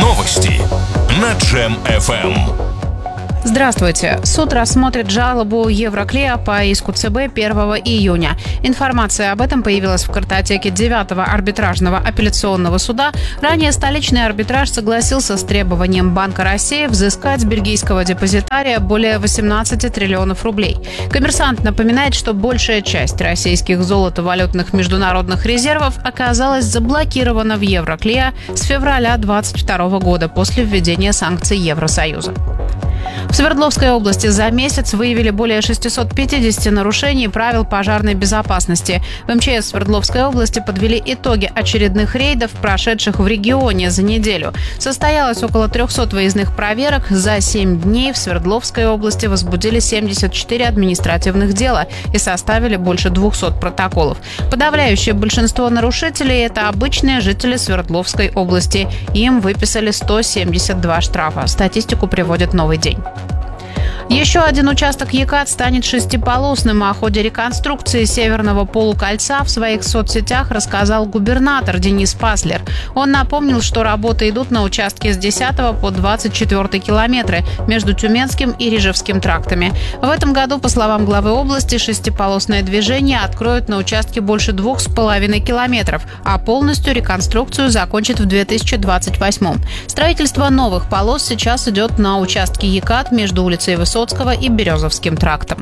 Новости на Джем FM. Здравствуйте. Суд рассмотрит жалобу Евроклея по иску ЦБ 1 июня. Информация об этом появилась в картотеке 9-го арбитражного апелляционного суда. Ранее столичный арбитраж согласился с требованием Банка России взыскать с бельгийского депозитария более 18 триллионов рублей. Коммерсант напоминает, что большая часть российских золотовалютных международных резервов оказалась заблокирована в Евроклея с февраля 2022 года после введения санкций Евросоюза. В Свердловской области за месяц выявили более 650 нарушений правил пожарной безопасности. В МЧС Свердловской области подвели итоги очередных рейдов, прошедших в регионе за неделю. Состоялось около 300 выездных проверок. За 7 дней в Свердловской области возбудили 74 административных дела и составили больше 200 протоколов. Подавляющее большинство нарушителей – это обычные жители Свердловской области. Им выписали 172 штрафа. Статистику приводит «Новый день». Еще один участок ЕКАТ станет шестиполосным. О ходе реконструкции северного полукольца в своих соцсетях рассказал губернатор Денис Паслер. Он напомнил, что работы идут на участке с 10 по 24 километры между Тюменским и Рижевским трактами. В этом году, по словам главы области, шестиполосное движение откроют на участке больше 2,5 километров, а полностью реконструкцию закончат в 2028. Строительство новых полос сейчас идет на участке ЕКАТ между улицей Высоцкого и Березовским трактом.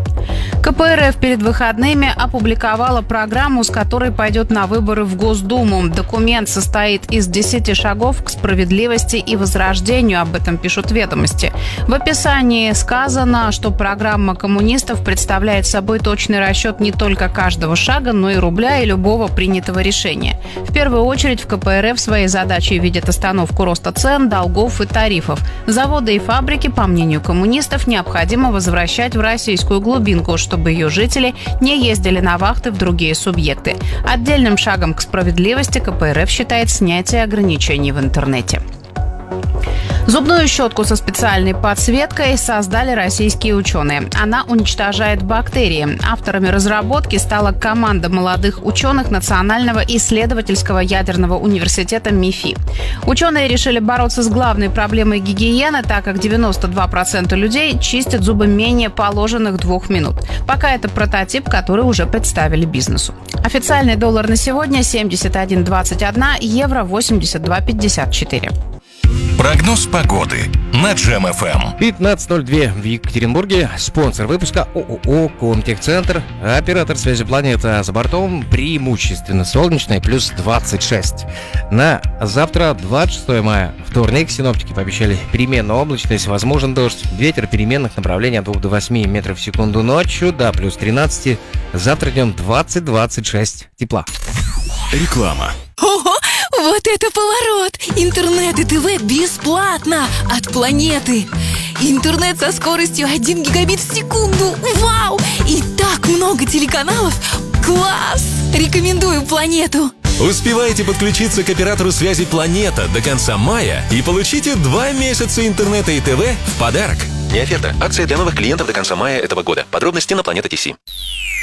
КПРФ перед выходными опубликовала программу, с которой пойдет на выборы в Госдуму. Документ состоит из 10 шагов к справедливости и возрождению, об этом пишут «Ведомости». В описании сказано, что программа коммунистов представляет собой точный расчет не только каждого шага, но и рубля и любого принятого решения. В первую очередь в КПРФ своей задачей видят остановку роста цен, долгов и тарифов. Заводы и фабрики, по мнению коммунистов, необходимо возвращать в российскую глубинку, чтобы ее жители не ездили на вахты в другие субъекты. Отдельным шагом к справедливости КПРФ считает снятие ограничений в интернете. Зубную щетку со специальной подсветкой создали российские ученые. Она уничтожает бактерии. Авторами разработки стала команда молодых ученых Национального исследовательского ядерного университета МИФИ. Ученые решили бороться с главной проблемой гигиены, так как 92% людей чистят зубы менее положенных 2 минут. Пока это прототип, который уже представили бизнесу. Официальный доллар на сегодня 71.21, евро 82.54. Прогноз погоды на Джем FM. 15:02 в Екатеринбурге. Спонсор выпуска ООО «Комтехцентр». Оператор связи «Планета». За бортом преимущественно солнечное, плюс 26. На завтра, 26 мая, вторник, синоптики пообещали переменную облачность, возможен дождь. Ветер переменных направлений от 2 до 8 метров в секунду ночью, до плюс 13. Завтра днем 20-26 тепла. Реклама. Ого! Вот это поворот! Интернет и ТВ бесплатно от Планеты. Интернет со скоростью 1 гигабит в секунду. Вау! И так много телеканалов. Класс! Рекомендую Планету. Успевайте подключиться к оператору связи «Планета» до конца мая и получите 2 месяца интернета и ТВ в подарок. Не оферта. Акция для новых клиентов до конца мая этого года. Подробности на Планета.ТС.